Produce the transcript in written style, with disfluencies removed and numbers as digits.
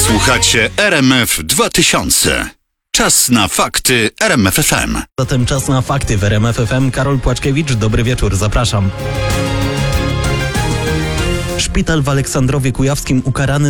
Słuchacie RMF 2000. Czas na fakty RMF FM. Zatem czas na fakty w RMF FM. Karol Płaczkiewicz, dobry wieczór, zapraszam. Szpital w Aleksandrowie Kujawskim ukarany